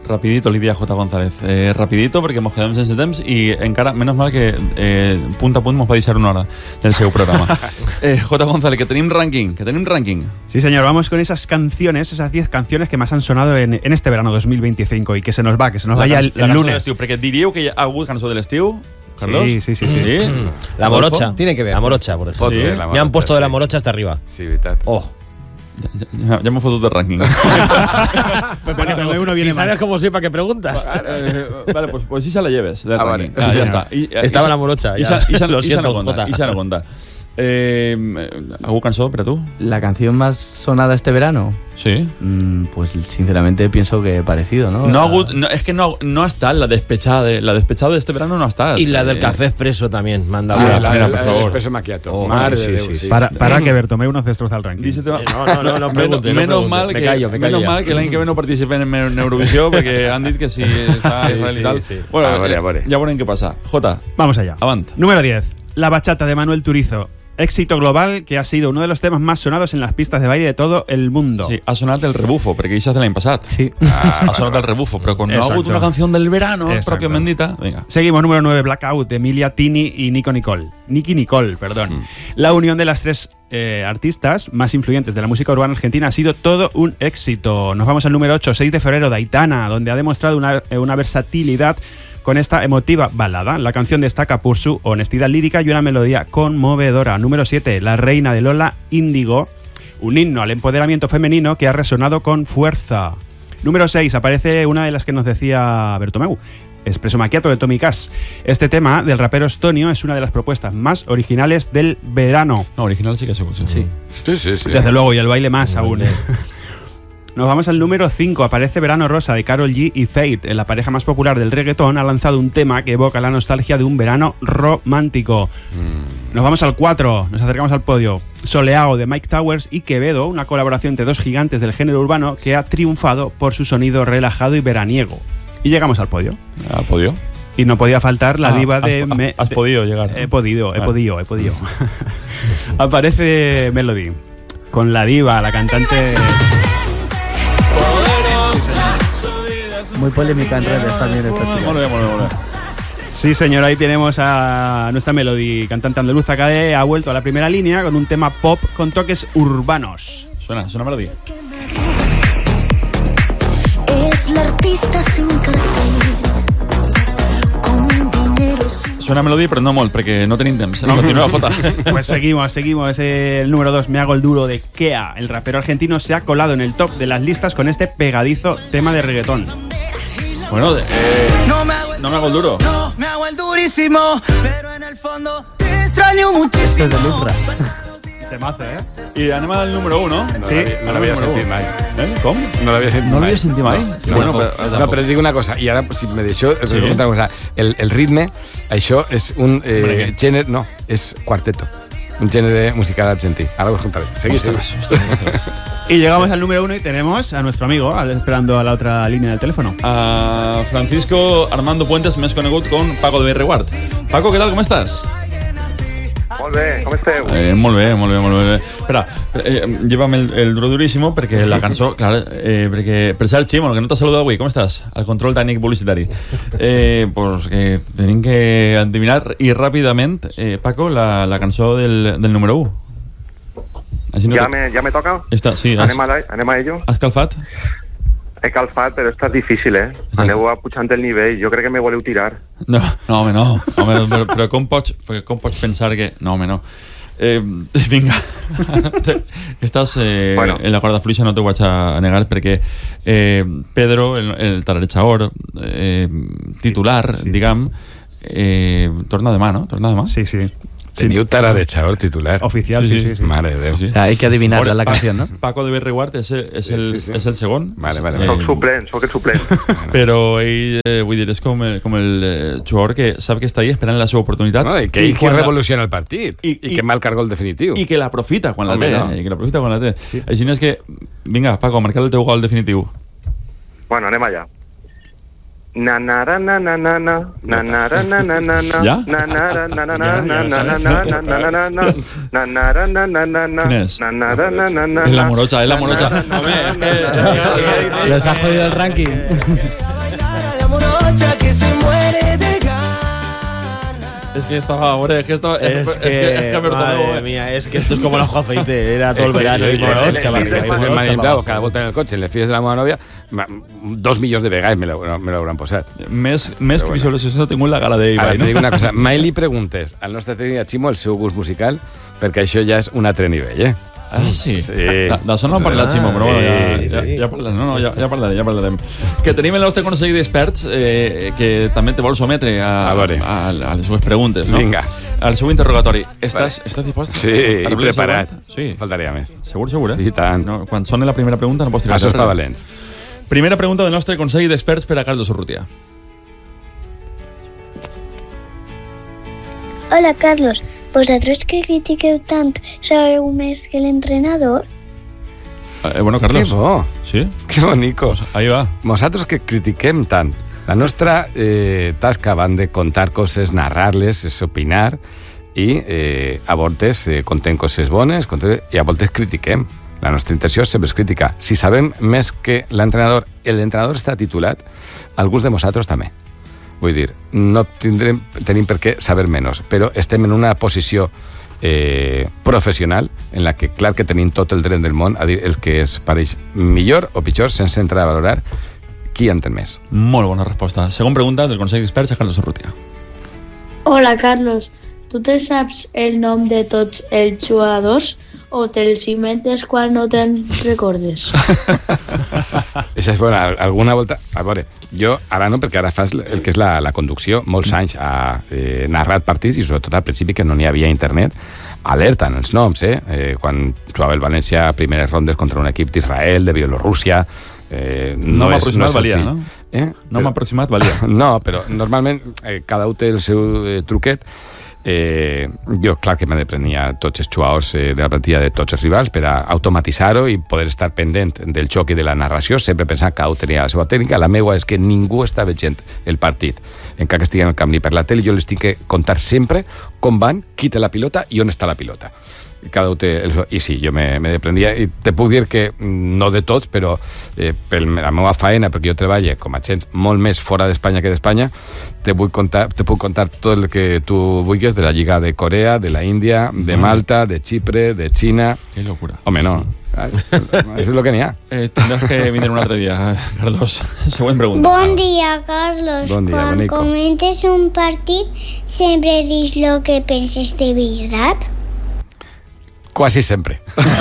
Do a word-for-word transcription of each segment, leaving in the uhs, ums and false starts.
Rapidito, Lídia J. González. Eh, rapidito, perquè mos quedem sense temps i encara, menys mal que eh, punt a punt mos va deixar una hora del seu programa. eh, J. González, que tenim ranking, que tenim ranking. Sí, señor, vamos con esas canciones, esas diez canciones que más han sonado en, en este verano dos mil veinticinco y que se nos va, que se nos la vaya can- el, el lunes. Perquè diríeu que hi ha hagut cançó de l'estiu, Carlos? Sí, sí, sí. sí. ¿Sí? La morocha. Tiene que ver. La morocha, por ejemplo. Sí. Ser, la Me han morocha, puesto de la sí. morocha hasta arriba. Sí, veritat. Oh. Ja, ja, ja m'ho fotut el rànquing. Pues para que uno viene Si sabes mal. cómo soy, ¿para qué preguntas? Eh, vale, pues, pues Isa la lleves del Ah, rànquing. vale. Ah, Sí, ja señor. està. I, eh, Estava Isa- la morocha, ja. Isa, Isa, Lo Isa siento, no conta. Jota. Isa no conta. Eh, ¿Algú cançó per a tu? La canción más sonada este verano, Sí. mm, pues sinceramente pienso que parecido, ¿no? No ha La- hagut, no, és que no, no ha estat la despechada de, la despechada de este verano no ha estat. Y la del Eh, café expreso también. Me han dado Sí, una la, pena, la, por el favor. expreso macchiato. Oh, Madre sí, de sí, Déu, sí. Para, para que Bertomeu nos destroza el ranking. Dice tema- No, no, no, no pregunte, no menos pregunte. mal Me que, callo, me menos callo ya. mal que l'any que ve no participen en, en Eurovisió perquè han dit que si està Israel sí, i tal. sí. Bueno, A veure, eh, a veure. ja veurem què passa. Jota, Vamos allá. avant. Número diez. La bachata de Manuel Turizo. Éxito global que ha sido uno de los temas más sonados en las pistas de baile de todo el mundo. Sí, ha sonat el rebufo, perquè això és de l'any passat. Sí. Ha sonat el rebufo, però quan no ha Exacto. hagut una canció del verano Exacto. pròpiament dita, vinga. Seguimos, número nueve, Blackout, de Emilia Tini y Nico Nicole. Nicky Nicole, perdón. La unión de las tres eh, artistas más influyentes de la música urbana argentina ha sido todo un éxito. Nos vamos al número ocho, seis de febrero, de Aitana, donde ha demostrado una, eh, una versatilidad con esta emotiva balada. La canción destaca por su honestidad lírica y una melodía conmovedora. Número siete, La reina de Lola, Índigo, un himno al empoderamiento femenino que ha resonado con fuerza. Número seis, aparece una de las que nos decía Bertomeu, Espresso Macchiato de Tommy Cash. Este tema del rapero estonio es una de las propuestas más originales del verano. No, original sí que ha sigut. Sí. Sí. Sí, sí, sí. Desde luego, y el baile más aún. Nos vamos al número cinco. Aparece Verano Rosa de Karol G y Fate. La pareja más popular del reggaetón ha lanzado un tema que evoca la nostalgia de un verano romántico. Nos vamos al cuatro. Nos acercamos al podio. Soleao de Mike Towers y Quevedo, una colaboración entre dos gigantes del género urbano que ha triunfado por su sonido relajado y veraniego. Y llegamos al podio. ¿Ha podido? Y no podía faltar la Ah, diva has- de... has- Me- has de- podido llegar. He podido, he Vale. podido, he podido. Aparece Melody con la diva, la cantante... Muy polémica en redes también esta chica. Molt bé, molt bé, molt bé. Sí, señor, ahí tenemos a nuestra Melody, cantante andaluza, que ha vuelto a la primera línea con un tema pop con toques urbanos. Suena, suena melodía. Es la artista sin cartel, con dinero sin... Suena melodía, però no molt, perquè no tenim temps. Continua, Jota. Pues seguimos, seguimos. El número dos, Me hago el duro, de Kea. El rapero argentino se ha colado en el top de las listas con este pegadizo tema de reggaetón. Bueno, eh, No me hago el, no me hago el duro. no me hago el durísimo, pero en el fondo te extraño muchísimo. Esto es de Lucra. Temazo, ¿eh? I anem al número uno, no? No Sí, l'havia- no l'havia sentit mai. Eh? Com? No l'havia sentit No mai. l'havia sentit mai? No, Bueno, no, però- però, no, però et dic una cosa, i ara, si me deixo, us Sí. sí. una cosa. El, el ritme, això és un Hombre, eh, què? gènere, no, és quarteto. Un gènere musical argentí. Ara us contaré. Seguís, Ostras, seguís. ostras, ostras. Y llegamos al número uno y tenemos a nuestro amigo al- esperando a la otra línea del teléfono. A Francisco Armando Puentes, més conegut con Paco de Berreguard. Paco, què tal, com estàs? Molt bé, com esteu? Eh, molt bé, molt bé, molt bé. Espera, eh, llévame el, el duro durísimo perquè la cançó, clar, eh, perquè per cert, Ximo, que no t'ha saludat avui, com estàs? Al control tècnic publicitari. Eh, pues que tenim que adivinar i ràpidament, eh, Paco, la, la cançó del, del número u. Així no Ja te- me, ja me toca? Està, sí, has, Anem a, la, anem a ello? has calfat? He calfat, però està difícil, eh? Estàs- Aneu pujant el nivell. Jo crec que me voleu tirar. No, no, home, no. Home, però, però com, pots, com pots pensar que... No, home, no. Eh, vinga. Estàs eh, Bueno. en la corda fluixa, no t'ho vaig a negar, perquè eh, Pedro, el, el tararejador eh, titular, Sí. diguem, eh, torna demà, no? Torna demà? Sí, sí. Teniu tararejador titular. Oficial, sí, sí. sí. Mare de Déu. Sí. O sea, hay que adivinar Ahora, la Pa- canción, ¿no? Paco de Berreguard és, és, Sí, el, sí, sí. és el segon. Vale, vale, Eh, vale. Soc suplent, soc el suplent. però ell, eh, vull dir, és com el, com el eh, jugador que sap que està ahí esperant la seva oportunitat No, i que ell qui quan la- revoluciona el partit I- i, i- que marca el gol definitiu. i que l'aprofita quan la Home, té, no. eh? I que l'aprofita quan la té. Sí. Així no és que... Vinga, Paco, marcar el teu gol definitiu. Bueno, anem allà. Na na ra na na na na na na ra na na na na Ja? na na ra na na na Ja, na ja, na na sabes. na na na na na na na ra na na na na Quin és? na na ra na na na És la morocha, és la morocha. Home, és que... Les ha jodido el ranking. muchacha que se muere de ganas. Es que estaba, hombre, es que estaba. Es, es que, que, es que madre mía, es que esto es como el ojo aceite, era todo el verano y morocha, cada volta en el cotxe, en les filles de la meva nòvia, ma- dos milions de vegades me l'hau- me l'hauran posat. Més, més que bueno. visualització tinc la gala Ara, d'Ibai, te dic no? una cosa, mai li preguntes al nostre tècnic Ximo el seu gust musical, perquè això ja és un altre nivell, eh? Ah, sí. Sí. De, d'això no ha parlat Ximo, però bueno, ja, Sí, ja, sí. ja, parlarem, no, no, ja, ja parlarem, ja parlarem. Que tenim el nostre consell d'experts eh, que també te vol sometre a, A veure. a, a les seves preguntes, no? Vinga. Al seu interrogatori. Estàs, Vale. estàs dispost? Sí, A i rebre el preparat. següent? Sí. Faltaria més. Segur, segur, eh? Sí, i tant. No, quan soni la primera pregunta no pots tirar. Això és enrere. per valents. Primera pregunta del nostre consell d'experts per a Carlos Urrutia. Hola, Carlos. Vosaltres que critiqueu tant, sabeu més que l'entrenador? Eh, bueno, Que Carlos. bo, Sí? que bonico. Ahí va. Nosaltres que critiquem tant, la nostra eh, tasca van de contar coses, narrar-les, és opinar, i eh, a voltes eh, contem coses bones contem, i a voltes critiquem. La nostra intenció sempre és criticar. Si sabem més que l'entrenador, l'entrenador està titulat, alguns de nosaltres també. Vull dir, no tindrem, tenim per què saber menys, però estem en una posició eh, professional en la que, clar que tenim tot el dret del món a dir el que es pareix millor o pitjor sense entrar a valorar qui entén més. Molt bona resposta. Segona pregunta del consell d'experts a Carlos Urrutia. Hola, Carlos. Tu te saps el nom de tots els jugadors o te'ls inventes quan no te'n recordes? Això és bona. Alguna volta... A veure, jo ara no, perquè ara fas el que és la, la conducció. Molts anys ha eh, narrat partits, i sobretot al principi que no n'hi havia internet, alerten els noms, eh? eh quan jugava el València a primeres rondes contra un equip d'Israel, de Bielorússia... Eh, No no m'ha és, aproximat, no és valia, senzill. no? Eh? No m'ha aproximat, valia. No, però normalment eh, cada un té el seu eh, truquet. Eh, jo, clar que me deprenia tots els jugadors eh, de la plantilla de tots els rivals per a automatitzar-ho i poder estar pendent del xoc i de la narració, sempre pensant que cada un tenia la seva tècnica. La meva és que ningú està veient el partit, encara que estigui en el camp ni per la tele. Jo les tinc que contar sempre com van, qui té la pilota i on està la pilota. Cada un té el... I sí, jo me, me deprendia, i te puc dir que no de tots, però eh, per la meva faena, perquè jo treballo com a gent molt més fora d'Espanya que d'Espanya, te vull contar, te puc contar tot el que tu vulguis de la Lliga de Corea, de la Índia, de Malta, de Xipre, de Xina... Qué locura. Home, no. Això és el que n'hi ha. Eh, tendrás que vindre un altre dia, Carlos. Següent pregunta. Bon dia, Carlos. Bon dia, Quan bonico. comentes un partit, sempre dis lo que penses de veritat? Quasi sempre.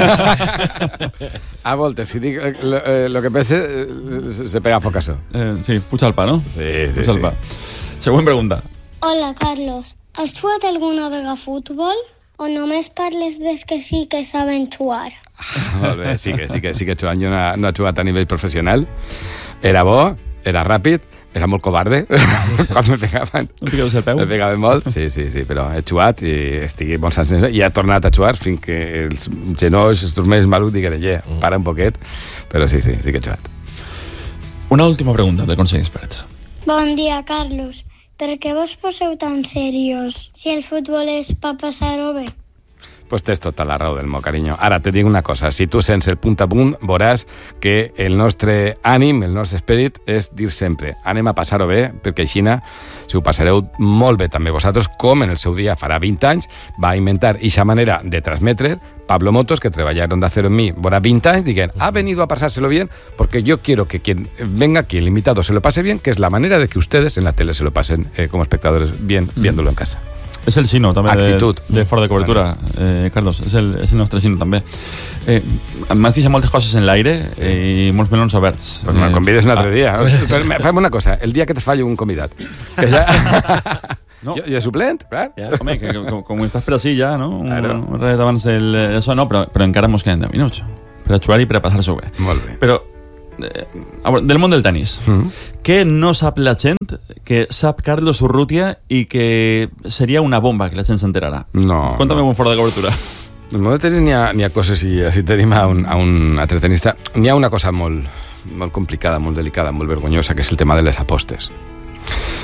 A voltes, si dic eh, lo, eh, lo que pense, eh, se- se pega focaso. Eh, sí, puja el pa, no? Sí, sí, Puja el sí. pa. Següent pregunta. Hola, Carlos. Has jugat alguna vegada a futbol? O només parles des que sí que saben jugar? Molt bé, sí que, sí que, sí que he jugat. Jo no, no he jugat a nivell professional. Era bo, era ràpid, era molt covarde. Quan me pegaven... No t'hi quedes el peu? Me pegaven molt, sí, sí, sí, però he jugat i estic molts anys sense- i he tornat a jugar fins que els genolls, els turmells malucs, digueren, yeah, para un poquet, però sí, sí, sí que he jugat. Una última pregunta del consell d'experts. Bon dia, Carlos. Per què vos poseu tan serios si el futbol és pa passar-ho bé? Pues tens tota la raó del meu carinyo. Ara, te dic una cosa, si tu sents el punt a punt, veuràs que el nostre ànim, el nostre esperit, és dir sempre, anem a passar-ho bé, perquè així si ho passareu molt bé també vosaltres, com en el seu dia, farà vint anys, va inventar eixa manera de transmetre Pablo Motos, que treballaron de Acero en mí, veurà vint anys, diguen, ha venido a pasárselo bien, porque yo quiero que quien venga aquí, el invitado, se lo pase bien, que es la manera de que ustedes en la tele se lo pasen eh, como espectadores bien, mm. viéndolo en casa. És el sino, també, Actitud. de, de fora de cobertura, eh, Carlos. És el, és el nostre sino, també. Eh, M'has deixat moltes coses en l'aire sí. eh, i molts melons oberts. Pues me eh, convides un altre ah, dia. Però fem una cosa, el dia que te falli un convidat. Que ja... No. Jo, jo suplent, clar. Ja. Home, que, que, com estàs per així ja, no? Claro. Un ratet abans del, això, no, però, però encara mos queden deu minuts per a jugar i per a passar-s'ho bé. Molt bé. Però, eh, a veure, del món del tenis, Mm. què no sap la gent que sap Carlos Urrutia i que seria una bomba que la gent s'enterarà? No. Conta'm un fora de cobertura. En el món del tenis n'hi ha, n'hi ha coses, i així tenim a un, a un altre tenista, n'hi ha una cosa molt, molt complicada, molt delicada, molt vergonyosa, que és el tema de les apostes.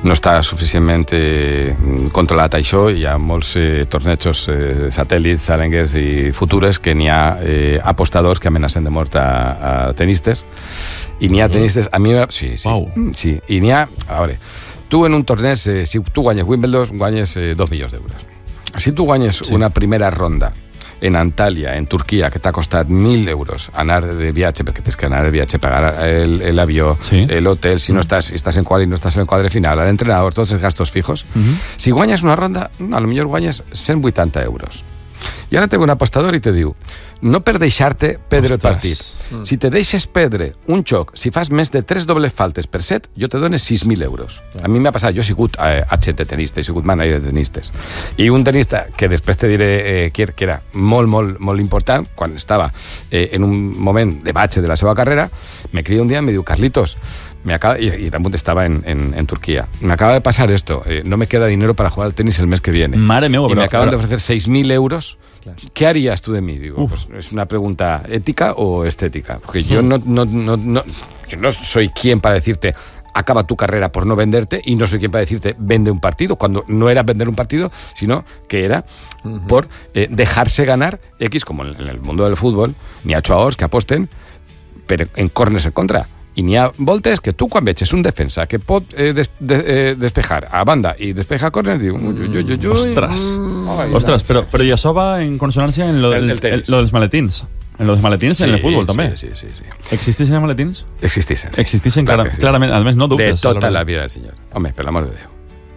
no està suficientment eh, controlat això. Hi ha molts eh, tornejos eh, satèl·lits, Challengers i futures que n'hi ha eh, apostadors que amenacen de mort a, a tenistes, i n'hi ha tenistes a mi, sí, sí, Wow. sí, i n'hi ha, a veure, tu en un torneig, eh, si tu guanyes Wimbledon, guanyes eh, dos milions d'euros. Si tu guanyes sí. una primera ronda en Antalya, en Turquia, que t'ha costat mil euros anar de viatge, perquè tens que anar de viatge, pagar l'avió, sí. l'hotel, si no estàs, si estàs en quali, no estàs en el quadre final, l'entrenador, tots els gastos fijos. Uh-huh. Si guanyes una ronda, a lo millor guanyes cent vuitanta euros. I ara té un apostador i te diu, no per deixar-te perdre el partit. Mm. Si te deixes perdre un xoc, si fas més de tres dobles faltes per set, jo te dones sis mil euros. Yeah. A mi m'ha passat, jo he sigut eh, agent de tenista, he sigut manager de tenistes. I un tenista, que després te diré eh, que era molt, molt, molt important, quan estava eh, en un moment de batxe de la seva carrera, me crida un dia i me diu, Carlitos, me acaba, y, y también estaba en, en, en Turquía, me acaba de pasar esto, eh, no me queda dinero para jugar al tenis el mes que viene. Madre mía, y pero, me acaban pero... de ofrecer seis mil euros. Claro. ¿Qué harías tú de mí? Digo, Uf. pues es una pregunta ética o estética. Porque yo no, no, no, no, yo no soy quien para decirte acaba tu carrera por no venderte, y no soy quien para decirte vende un partido, cuando no era vender un partido, sino que era uh-huh. por eh, dejarse ganar X, como en el mundo del fútbol, ni a jugadors que aposten per, en corners en contra. I n'hi ha voltes que tu, quan veig un defensa que pot eh, des, de, eh, despejar a banda i despeja a córner, diu... Ui, ui, ui, ui, Ostras, mm, ostras, però, però i això va en consonància en lo, el, el, el el, lo dels maletins. En los maletins sí, en el fútbol, sí, també. Sí, sí, sí. ¿Existeixen els maletins? Existeixen, sí. Existeixen, Clar clar, sí. clarament, almenys no dubtes. De tota la vida del senyor. Home, per l'amor de Déu.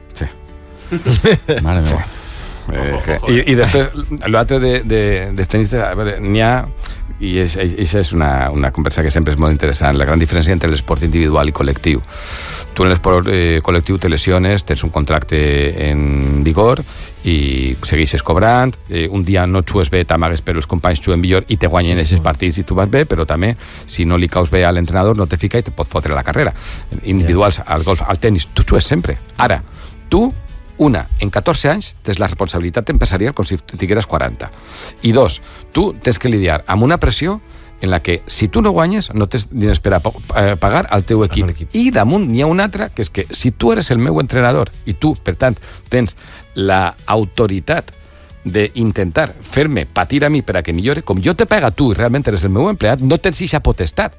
Sí. Mare meva. Eh, que, i, I després, l'altre de, de, dels tenistes, a veure, n'hi ha, i això és una, una conversa que sempre és molt interessant, la gran diferència entre l'esport individual i col·lectiu. Tu en l'esport eh, col·lectiu te lesiones, tens un contracte en vigor i segueixes cobrant, eh, un dia no xues bé, t'amagues però els companys xuen millor i te guanyen aquests partits i tu vas bé, però també si no li caus bé a l'entrenador no te fica i te pot fotre la carrera. Individuals, al golf, al tenis, tu xues sempre. Ara, tu una, en catorze anys tens la responsabilitat empresarial com si tingueres quaranta. I dos, tu tens que lidiar amb una pressió en la que si tu no guanyes no tens diners per a pagar al teu equip. I damunt n'hi ha una altra, que és que si tu eres el meu entrenador i tu, per tant, tens l'autoritat d'intentar fer-me patir a mi per a que millore, com jo te pega a tu i realment eres el meu empleat, no tens ixa potestat.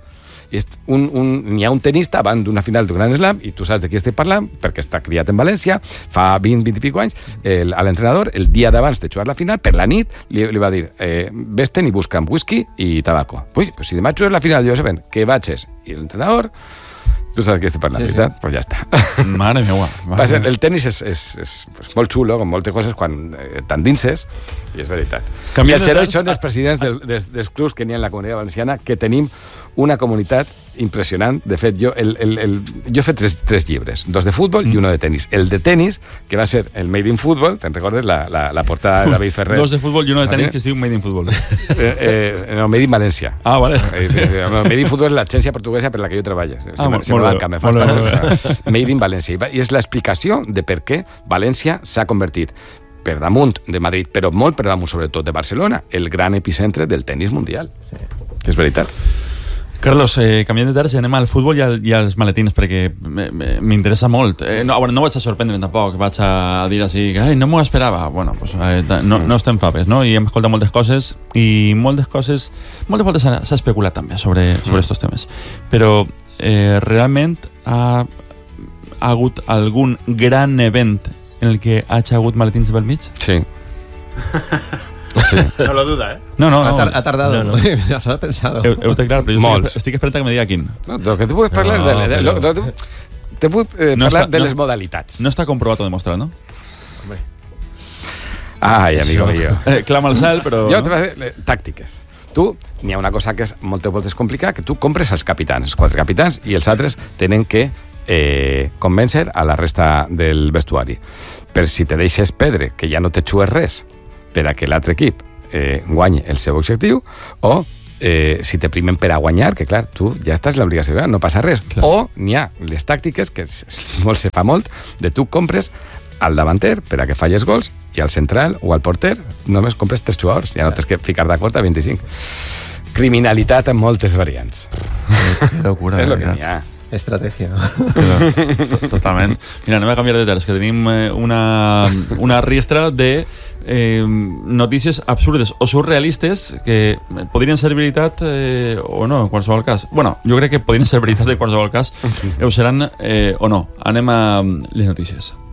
Un, un, n'hi ha un tenista abans d'una final d'un Gran Slam i tu saps de qui estic parlant perquè està criat en València fa vint, vint i pico anys. El, a l'entrenador el dia d'abans de jugar la final, per la nit li, li va dir eh, vés-te'n i busca'm whisky i tabaco. Ui, pues si demà jugues la final jo sabent que vaig i l'entrenador tu saps de qui estic parlant, sí, veritat? Sí. Pues ja està. Mare meva. Va ser, el tenis és, és, és, és molt xulo, com moltes coses, quan eh, t'endinses, i és veritat. Canviem I els herois són els presidents del, dels, dels clubs que n'hi ha en la Comunitat Valenciana, que tenim una comunitat impressionant. De fet, jo, el, el, el, jo he fet tres, tres llibres, dos de futbol mm. i uno de tenis. El de tenis, que va ser el Made in Football, te'n recordes la, la, la portada de David Ferrer? Dos de futbol i uno de tenis que es diu Made in Football. Eh, eh, no, Made in València. Ah, vale. Eh, eh, Made in Football és l'agència portuguesa per la que jo treballo. Se, ah, me, se me va el camp, me fa Made in València. I és l'explicació de per què València s'ha convertit per damunt de Madrid, però molt per damunt, sobretot, de Barcelona, el gran epicentre del tenis mundial. Sí. És veritat. Carlos, eh, canviant de terç, anem al futbol i, al, i als maletins, perquè m'interessa molt. Eh, no, bueno, no vaig a sorprendre tampoc, vaig a dir així que no m'ho esperava. Bueno, pues, eh, no, no estem faves, no? I hem escoltat moltes coses i moltes coses, moltes voltes s'ha especulat també sobre, sobre estos temes. Però eh, realment ha, ha hagut algun gran event en el que ha hagut maletins pel mig? Sí. Sí. No lo duda, ¿eh? No, no, no. Ha, tar ha tardado. No, no. Ya se lo ha pensado. Heu, heu clar, però jo estic, estic esperant que me diga quin. No, lo que tu puedes parlar no, de, de, però... de, de, te puc eh, no parlar està, de les no, modalitats. No està comprovat o demostrat, no? Hombre. Ai, amigo mío. Eh, clama al cel, però... Jo no? te vaig dir tàctiques. Tu, n'hi ha una cosa que és moltes voltes complicada, que tu compres els capitans, els quatre capitans, i els altres tenen que eh, convèncer a la resta del vestuari. Per si te deixes perdre, que ja no te xues res, per a que l'altre equip eh, guanyi el seu objectiu, o eh, si te primen per a guanyar, que clar, tu ja estàs l'obligació de guanyar, no passa res. Clar. O n'hi ha les tàctiques, que molt se fa molt, de tu compres al davanter per a que falles gols i al central o al porter només compres tres jugadors, ja no tens que ficar d'acord a vint-i-cinc. Criminalitat en moltes variants. Que locura. És el que n'hi ha. Estratègia. Totalment. Mira, anem a canviar de terç, que tenim eh, una, una ristra de eh, notícies absurdes o surrealistes que podrien ser veritat eh, o no, en qualsevol cas. Bueno, jo crec que podrien ser veritat en qualsevol cas, ho seran eh, o no. Anem a les notícies.